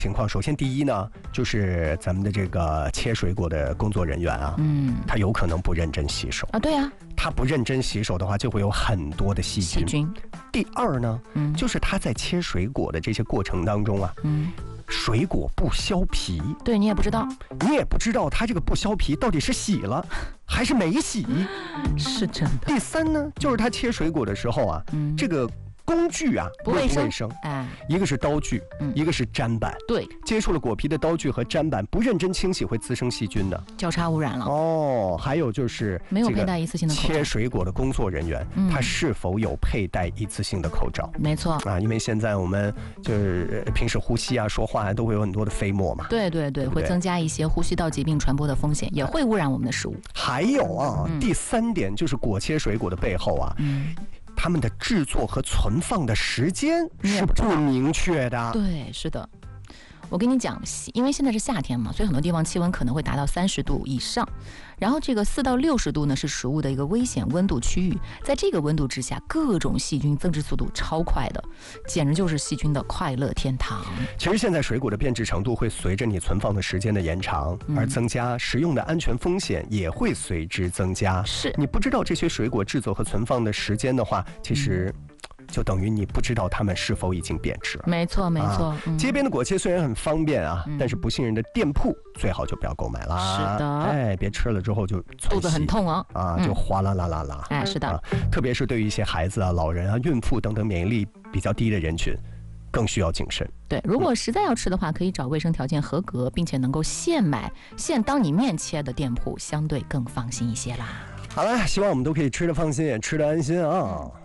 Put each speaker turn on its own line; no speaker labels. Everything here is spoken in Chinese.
情况，首先第一呢，就是咱们的这个切水果的工作人员啊，他有可能不认真洗手
啊，对啊，
他不认真洗手的话，就会有很多的细菌。第二呢，就是他在切水果的这些过程当中啊，水果不削皮，
对你也不知道，
他这个不削皮到底是洗了还是没洗，
是真的。
第三呢，就是他切水果的时候啊，这个工具啊
不卫生，
一个是刀具，一个是砧板，
对，
接触了果皮的刀具和砧板不认真清洗会滋生细菌的，
交叉污染了。
哦，还有就是
没有佩戴一次性的口罩，
切水果的工作人员，他是否有佩戴一次性的口罩？
没错
啊，因为现在我们就是平时呼吸啊、说话啊，都会有很多的飞沫嘛。
对，会增加一些呼吸道疾病传播的风险，也会污染我们的食物。
还有啊，第三点就是果切水果的背后啊，他们的制作和存放的时间是不明确的。
对，是的。我跟你讲，因为现在是夏天嘛，所以很多地方气温可能会达到30度以上。然后这个4到60度呢，是食物的一个危险温度区域。在这个温度之下，各种细菌增殖速度超快的，简直就是细菌的快乐天堂。
其实现在水果的变质程度会随着你存放的时间的延长而增加，食用的安全风险也会随之增加。
是你
不知道这些水果制作和存放的时间的话，其实就等于你不知道它们是否已经变质了。
没错。
街边的果切虽然很方便啊，但是不信任的店铺最好就不要购买啦。
是的，
别吃了之后就
肚子很痛
就哗啦啦啦啦。
是的，
特别是对于一些孩子啊、老人啊、孕妇等等免疫力比较低的人群，更需要谨慎。
对，如果实在要吃的话，可以找卫生条件合格，并且能够现当你面切的店铺，相对更放心一些啦。
好了，希望我们都可以吃得放心，也吃得安心啊。